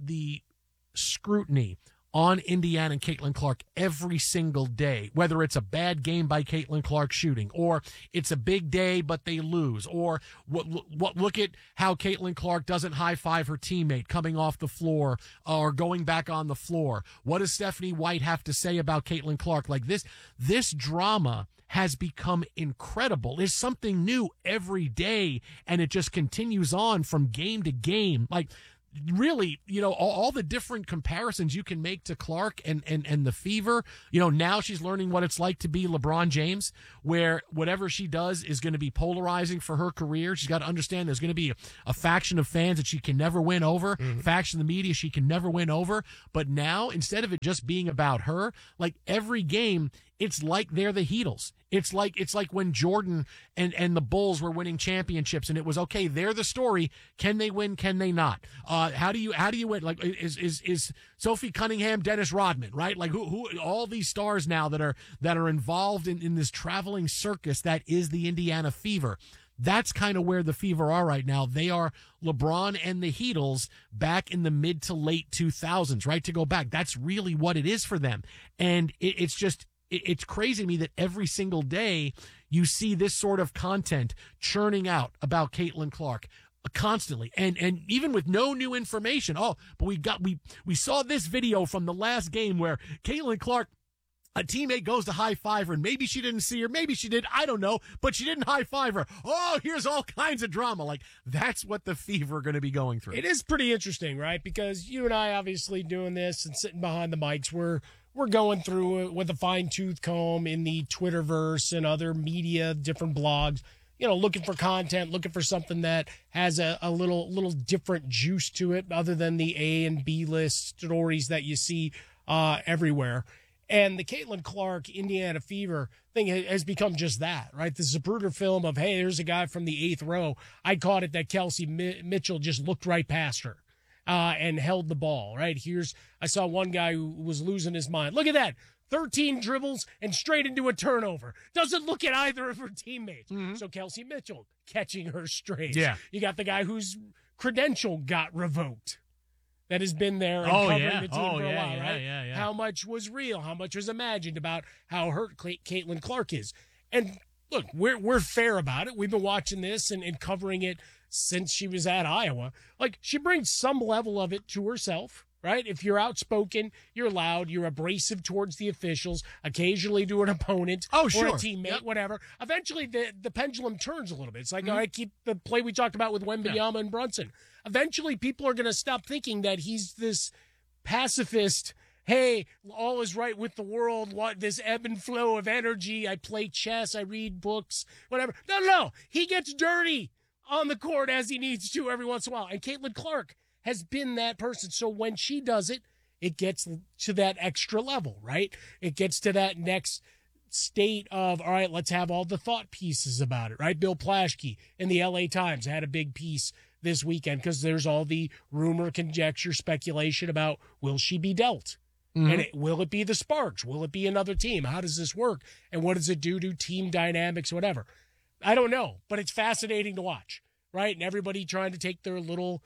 scrutiny on Indiana and Caitlin Clark every single day, whether it's a bad game by Caitlin Clark shooting, or it's a big day but they lose, or look at how Caitlin Clark doesn't high-five her teammate coming off the floor or going back on the floor. What does Stephanie White have to say about Caitlin Clark? Like this drama has become incredible. There's something new every day, and it just continues on from game to game. Like, really, all the different comparisons you can make to Clark and the Fever. Now she's learning what it's like to be LeBron James, where whatever she does is going to be polarizing for her career. She's got to understand there's going to be a faction of fans that she can never win over, faction of the media she can never win over. But now, instead of it just being about her, like every game, it's like they're the Heatles. It's like when Jordan and the Bulls were winning championships, and it was, okay, they're the story. Can they win? Can they not? How do you win? Like, is Sophie Cunningham, Dennis Rodman, right? Like who all these stars now that are involved in this traveling circus that is the Indiana Fever. That's kind of where the Fever are right now. They are LeBron and the Heatles back in the mid to late 2000s, right? To go back. That's really what it is for them. And it's crazy to me that every single day you see this sort of content churning out about Caitlin Clark constantly, and even with no new information. Oh, but we saw this video from the last game where Caitlin Clark A teammate goes to high-five her, and maybe she didn't see her, maybe she did, I don't know, but she didn't high-five her. Oh, here's all kinds of drama. Like, that's what the Fever are going to be going through. It is pretty interesting, right? Because you and I obviously doing this and sitting behind the mics, we're going through it with a fine-tooth comb in the Twitterverse and other media, different blogs, looking for content, looking for something that has a little different juice to it other than the A and B list stories that you see everywhere. And the Caitlin Clark Indiana Fever thing has become just that, right? The Zapruder film of, hey, there's a guy from the 8th row. I caught it that Kelsey Mitchell just looked right past her and held the ball, right? I saw one guy who was losing his mind. Look at that. 13 dribbles and straight into a turnover. Doesn't look at either of her teammates. Mm-hmm. So Kelsey Mitchell catching her straight. Yeah. You got the guy whose credential got revoked. That has been there and covering the team for a while, right? Yeah. How much was real? How much was imagined about how hurt Caitlin Clark is? And look, we're fair about it. We've been watching this and covering it since she was at Iowa. Like, she brings some level of it to herself, right? If you're outspoken, you're loud, you're abrasive towards the officials, occasionally to an opponent or a teammate, whatever. Eventually, the pendulum turns a little bit. It's like, all right, keep the play we talked about with Wembanyama and Brunson. Eventually, people are going to stop thinking that he's this pacifist, hey, all is right with the world, this ebb and flow of energy, I play chess, I read books, whatever. No. He gets dirty on the court as he needs to every once in a while. And Caitlin Clark has been that person. So when she does it, it gets to that extra level, right? It gets to that next state of, all right, let's have all the thought pieces about it, right? Bill Plaschke in the LA Times had a big piece this weekend because there's all the rumor, conjecture, speculation about, will she be dealt? Mm-hmm. And will it be the Sparks? Will it be another team? How does this work? And what does it do to team dynamics, whatever? I don't know, but it's fascinating to watch, right? And everybody trying to take their little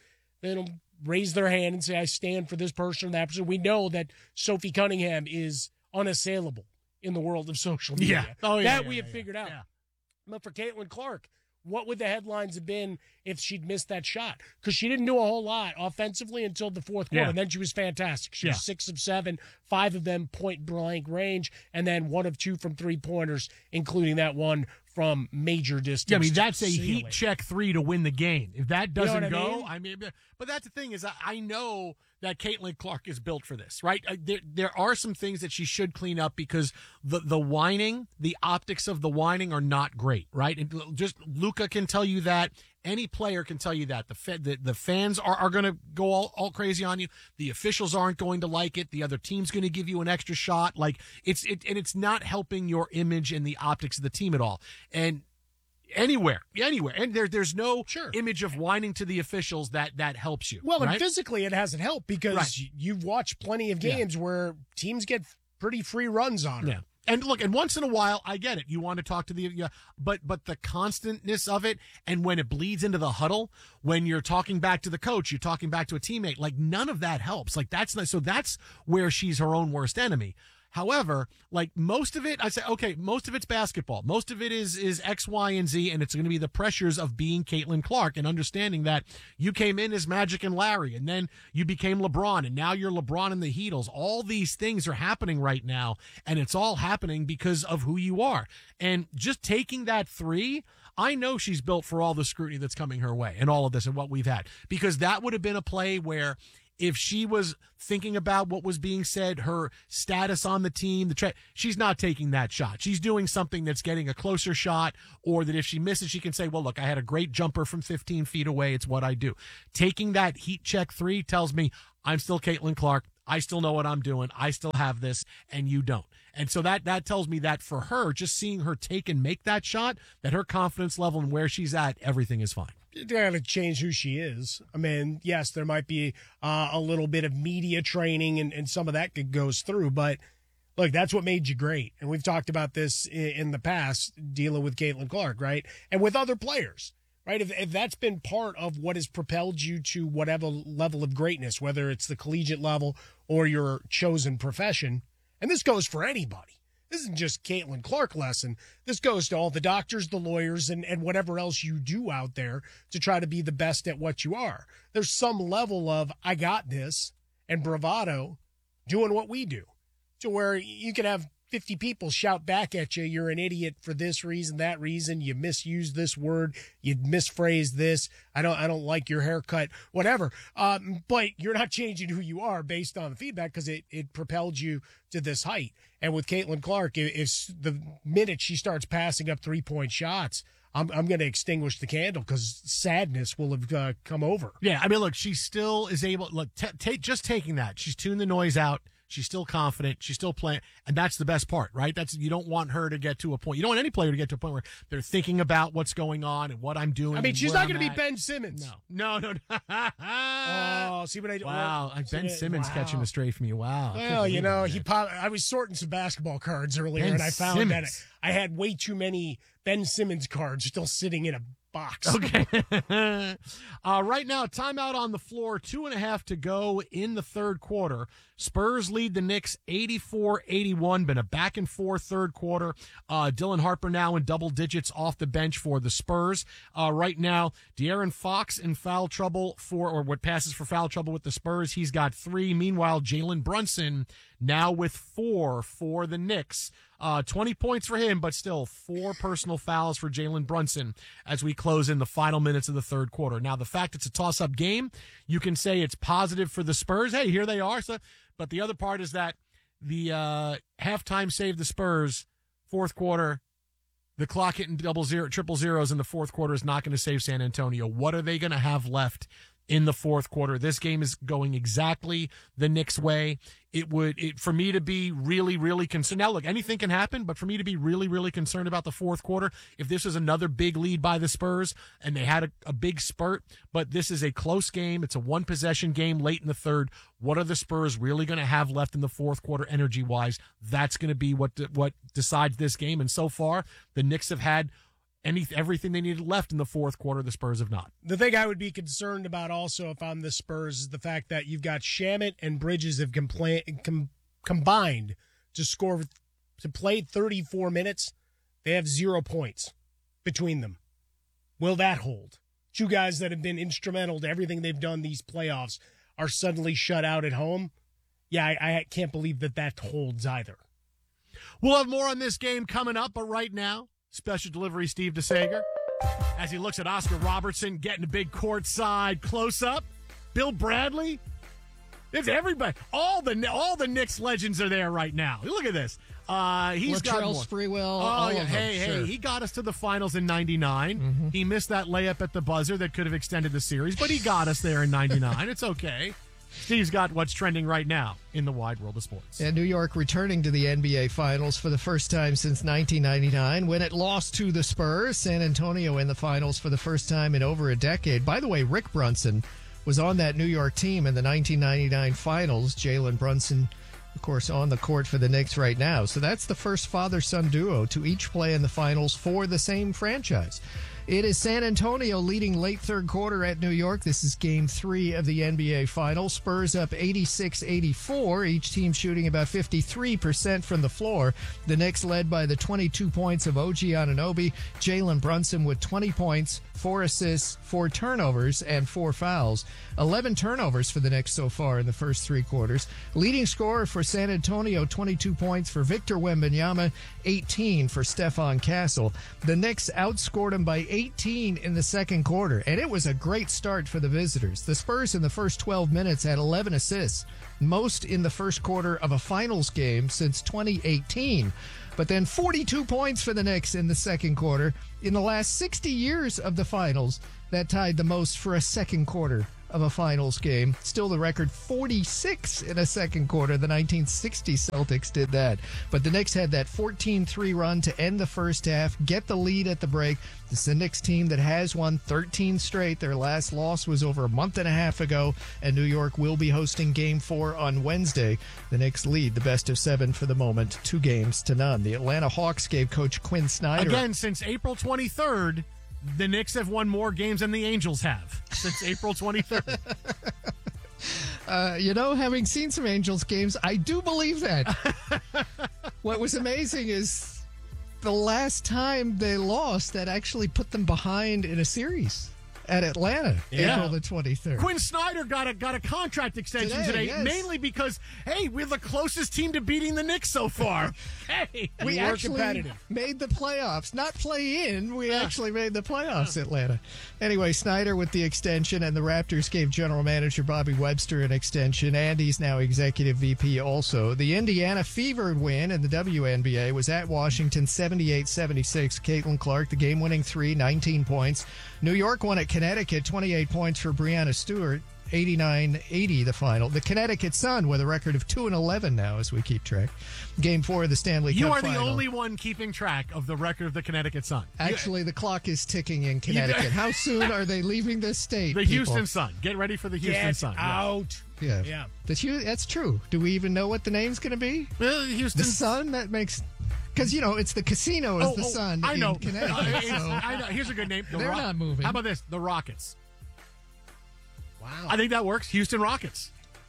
raise their hand and say, I stand for this person or that person. We know that Sophie Cunningham is unassailable in the world of social media. We have figured out. Yeah. But for Caitlin Clark, what would the headlines have been if she'd missed that shot? Because she didn't do a whole lot offensively until the fourth quarter. And then she was fantastic. She was 6 of 7, 5 of them point-blank range, and then 1 of 2 from three-pointers, including that one from major distance. Yeah, I mean, that's a heat check 3 to win the game. If that doesn't go, I mean, but that's the thing is I know that Caitlin Clark is built for this, right? There are some things that she should clean up because the whining, the optics of the whining are not great, right? And just Luka can tell you that. Any player can tell you that. The fans are going to go all crazy on you. The officials aren't going to like it. The other team's going to give you an extra shot. Like it's not helping your image and the optics of the team at all. And anywhere, and there's no image of whining to the officials that helps you. Well, right? And physically, it hasn't helped because you've watched plenty of games where teams get pretty free runs on them. Yeah. And look, and once in a while, I get it. You want to talk to but the constantness of it, and when it bleeds into the huddle, when you're talking back to the coach, you're talking back to a teammate, like none of that helps. Like that's where she's her own worst enemy. However, like most of it, I say, okay, most of it's basketball. Most of it is X, Y, and Z, and it's going to be the pressures of being Caitlin Clark and understanding that you came in as Magic and Larry, and then you became LeBron, and now you're LeBron and the Heatles. All these things are happening right now, and it's all happening because of who you are. And just taking that 3, I know she's built for all the scrutiny that's coming her way and all of this and what we've had, because that would have been a play where if she was thinking about what was being said, her status on the team, she's not taking that shot. She's doing something that's getting a closer shot, or that if she misses, she can say, well, look, I had a great jumper from 15 feet away. It's what I do. Taking that heat check 3 tells me I'm still Caitlin Clark. I still know what I'm doing. I still have this, and you don't. And so that tells me that for her, just seeing her take and make that shot, that her confidence level and where she's at, everything is fine. They're going to change who she is. I mean, yes, there might be a little bit of media training and some of that goes through, but look, that's what made you great. And we've talked about this in the past, dealing with Caitlin Clark, right? And with other players, right? If that's been part of what has propelled you to whatever level of greatness, whether it's the collegiate level or your chosen profession, and this goes for anybody. This isn't just Caitlin Clark lesson. This goes to all the doctors, the lawyers, and whatever else you do out there to try to be the best at what you are. There's some level of, I got this, and bravado doing what we do, to where you can have 50 people shout back at you, you're an idiot for this reason, that reason, you misused this word, you misphrased this, I don't like your haircut, whatever. But you're not changing who you are based on the feedback because it propelled you to this height. And with Caitlin Clark, if the minute she starts passing up 3-point shots, I'm going to extinguish the candle because sadness will have come over. Yeah, I mean, look, she still is able. Look, just taking that, she's tuned the noise out. She's still confident. She's still playing, and that's the best part, right? You don't want her to get to a point. You don't want any player to get to a point where they're thinking about what's going on and what I'm doing. I mean, she's not going to be Ben Simmons. No. Oh, see what I do? Wow, Ben Simmons catching a stray from you. Wow. Well, I was sorting some basketball cards earlier, and I found that I had way too many Ben Simmons cards still sitting in a box. Okay. Right now, timeout on the floor, 2.5 to go in the third quarter. Spurs lead the Knicks 84-81. Been a back and forth third quarter. Dylan Harper now in double digits off the bench for the Spurs. Right now, De'Aaron Fox in foul trouble passes for foul trouble with the Spurs. He's got 3. Meanwhile, Jalen Brunson now with 4 for the Knicks. 20 points for him, but still 4 personal fouls for Jalen Brunson as we close in the final minutes of the third quarter. Now, the fact it's a toss-up game, you can say it's positive for the Spurs. Hey, here they are. But the other part is that the halftime saved the Spurs. Fourth quarter, the clock hitting triple zeros in the fourth quarter is not going to save San Antonio. What are they going to have left in the fourth quarter? This game is going exactly the Knicks' way. For me to be really, really concerned. Now, look, anything can happen, but for me to be really, really concerned about the fourth quarter, if this is another big lead by the Spurs and they had a big spurt, but this is a close game, it's a one-possession game late in the third, what are the Spurs really going to have left in the fourth quarter energy-wise? That's going to be what decides this game. And so far, the Knicks have had everything they needed left in the fourth quarter. The Spurs have not. The thing I would be concerned about also if I'm the Spurs is the fact that you've got Shamet and Bridges have combined to play 34 minutes. They have 0 points between them. Will that hold? 2 guys that have been instrumental to everything they've done these playoffs are suddenly shut out at home. Yeah, I can't believe that holds either. We'll have more on this game coming up, but right now, special delivery Steve DeSager as he looks at Oscar Robertson getting a big courtside close-up. Bill Bradley. It's everybody. All the Knicks legends are there right now. Look at this. He's got more. Sprewell. Hey, he got us to the finals in 99. Mm-hmm. He missed that layup at the buzzer that could have extended the series, but he got us there in 99. It's okay. Steve's got what's trending right now in the wide world of sports. And New York returning to the NBA Finals for the first time since 1999 when it lost to the Spurs. San Antonio in the Finals for the first time in over a decade. By the way, Rick Brunson was on that New York team in the 1999 Finals. Jalen Brunson, of course, on the court for the Knicks right now. So that's the first father-son duo to each play in the Finals for the same franchise. It is San Antonio leading late third quarter at New York. This is Game 3 of the NBA Finals. Spurs up 86-84, each team shooting about 53% from the floor. The Knicks led by the 22 points of OG Anunoby. Jalen Brunson with 20 points, 4 assists, 4 turnovers, and 4 fouls. 11 turnovers for the Knicks so far in the first 3 quarters. Leading scorer for San Antonio, 22 points for Victor Wembanyama, 18 for Stephon Castle. The Knicks outscored him by 18 in the second quarter, and it was a great start for the visitors. The Spurs in the first 12 minutes had 11 assists, most in the first quarter of a finals game since 2018. But then 42 points for the Knicks in the second quarter. In the last 60 years of the finals, that tied the most for a second quarter of a finals game. Still the record 46 in a second quarter. The 1960 Celtics did that. But the Knicks had that 14-3 run to end the first half, get the lead at the break. This is the Knicks team that has won 13 straight. Their last loss was over a month and a half ago, and New York will be hosting Game 4 on Wednesday. The Knicks lead the best of 7 for the moment, 2-0. The Atlanta Hawks gave Coach Quinn Snyder... Again, since April 23rd, the Knicks have won more games than the Angels have since April 23rd. Having seen some Angels games, I do believe that. What was amazing is the last time they lost, that actually put them behind in a series. at Atlanta, April the 23rd. Quinn Snyder got a contract extension today yes. mainly because, hey, we're the closest team to beating the Knicks so far. Hey, we actually made the playoffs, not play in. We actually made the playoffs, Atlanta. Anyway, Snyder with the extension, and the Raptors gave general manager Bobby Webster an extension, and he's now executive VP also. The Indiana Fever win in the WNBA was at Washington 78-76. Caitlin Clark, the game-winning three, 19 points. New York won at Connecticut, 28 points for Breanna Stewart. 89-80 the final. The Connecticut Sun with a record of 2-11 now as we keep track. Game 4 of the Stanley Cup final. You are the only one keeping track of the record of the Connecticut Sun. Actually, the clock is ticking in Connecticut. How soon are they leaving this state? The Houston Sun. Get ready for the Houston Sun. Out. Yeah. That's true. Do we even know what the name's going to be? Well, Houston. The Sun? That makes... Because, it's the casino is the Sun I know. in Connecticut. I know. Here's a good name. They're not moving. How about this? The Rockets. Wow. I think that works. Houston Rockets.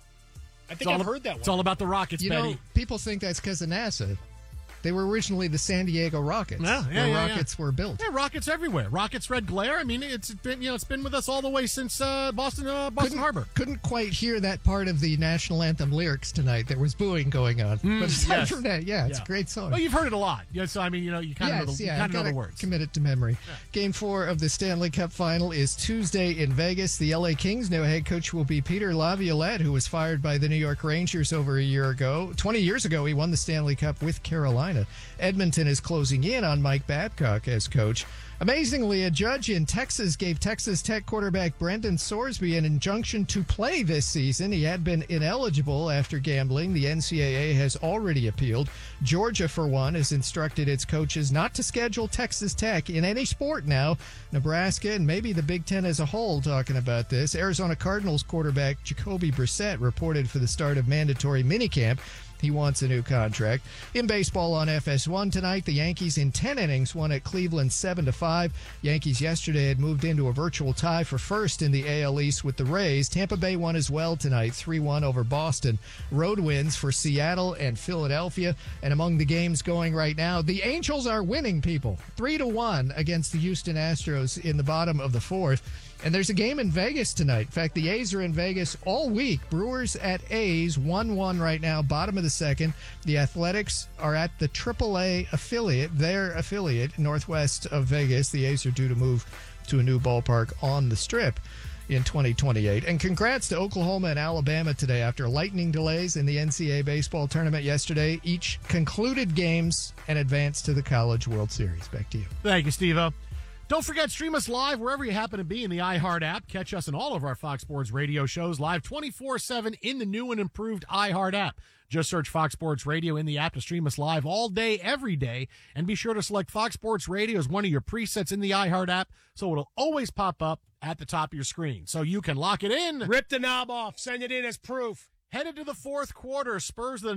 I think I've heard that one. It's all about the Rockets, Betty. People think that's because of NASA. They were originally the San Diego Rockets. Rockets were built. Yeah, rockets everywhere. Rockets red glare. I mean, it's been with us all the way since Boston Harbor. Couldn't quite hear that part of the national anthem lyrics tonight. There was booing going on. But aside from that, it's a great song. Well, you've heard it a lot. Yeah, so I mean, you kind of know the words. Commit it to memory. Yeah. Game 4 of the Stanley Cup final is Tuesday in Vegas. The LA Kings' new head coach will be Peter Laviolette, who was fired by the New York Rangers over a year ago. 20 years ago, he won the Stanley Cup with Carolina. Edmonton is closing in on Mike Babcock as coach. Amazingly, a judge in Texas gave Texas Tech quarterback Brendan Sorsby an injunction to play this season. He had been ineligible after gambling. The NCAA has already appealed. Georgia, for one, has instructed its coaches not to schedule Texas Tech in any sport now. Nebraska and maybe the Big Ten as a whole talking about this. Arizona Cardinals quarterback Jacoby Brissett reported for the start of mandatory minicamp. He wants a new contract. In baseball on FS1 tonight, the Yankees in 10 innings won at Cleveland 7-5. Yankees yesterday had moved into a virtual tie for first in the AL East with the Rays. Tampa Bay won as well tonight, 3-1 over Boston. Road wins for Seattle and Philadelphia. And among the games going right now, the Angels are winning, people. 3-1 against the Houston Astros in the bottom of the fourth. And there's a game in Vegas tonight. In fact, the A's are in Vegas all week. Brewers at A's, 1-1 right now, bottom of the second. The Athletics are at the AAA affiliate, their affiliate, northwest of Vegas. The A's are due to move to a new ballpark on the Strip in 2028. And congrats to Oklahoma and Alabama today after lightning delays in the NCAA baseball tournament yesterday. Each concluded games and advanced to the College World Series. Back to you. Thank you, Steve-O. Don't forget, stream us live wherever you happen to be in the iHeart app. Catch us in all of our Fox Sports Radio shows live 24/7 in the new and improved iHeart app. Just search Fox Sports Radio in the app to stream us live all day, every day. And be sure to select Fox Sports Radio as one of your presets in the iHeart app so it'll always pop up at the top of your screen. So you can lock it in. Rip the knob off. Send it in as proof. Headed to the fourth quarter, Spurs with a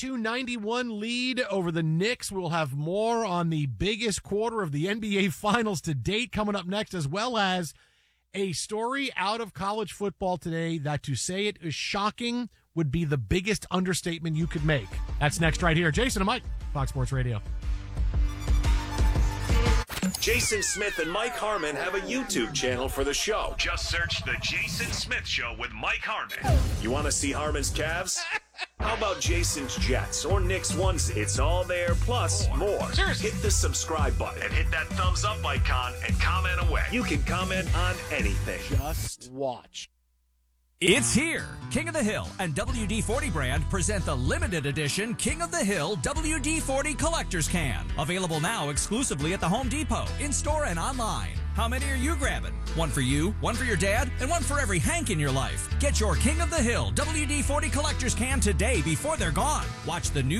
92-91 lead over the Knicks. We'll have more on the biggest quarter of the NBA Finals to date coming up next, as well as a story out of college football today that to say it is shocking would be the biggest understatement you could make. That's next right here. Jason and Mike, Fox Sports Radio. Jason Smith and Mike Harmon have a YouTube channel for the show. Just search The Jason Smith Show with Mike Harmon. You want to see Harmon's calves? How about Jason's Jets or Nick's onesie? It's all there, plus more. Seriously. Hit the subscribe button and hit that thumbs up icon and comment away. You can comment on anything. Just watch. It's here. King of the Hill and WD-40 brand present the limited edition King of the Hill WD-40 Collector's Can. Available now exclusively at the Home Depot, in-store and online. How many are you grabbing? One for you, one for your dad, and one for every Hank in your life. Get your King of the Hill WD-40 Collector's Can today before they're gone. Watch the new